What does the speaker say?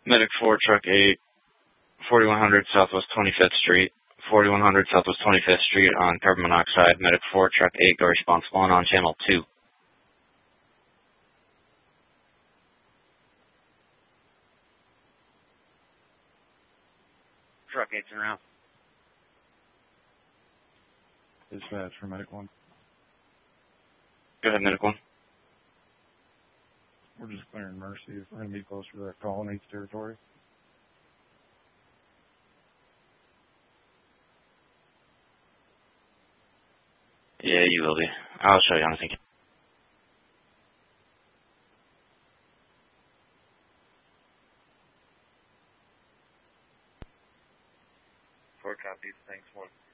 Medic 4, Truck 8, 4100 Southwest 25th Street. 4100 Southwest 25th Street on carbon monoxide. Medic 4, Truck 8, go response 1 on channel 2. Truck 8's en route. Dispatch for Medic 1. Go ahead, Medic 1. We're just clearing Mercy. If we're going to be closer to that call in H territory. Yeah, you will be. I'll show you on the thing. 4 copies, thanks 1.